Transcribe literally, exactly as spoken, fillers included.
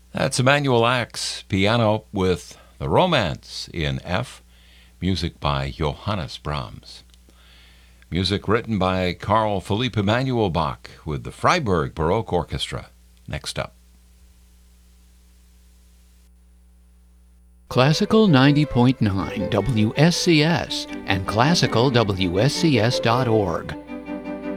That's Emanuel Axe, piano with The Romance in F, music by Johannes Brahms. Music written by Carl Philipp Emanuel Bach with the Freiburg Baroque Orchestra. Next up. Classical ninety point nine W S C S and classical W S C S dot org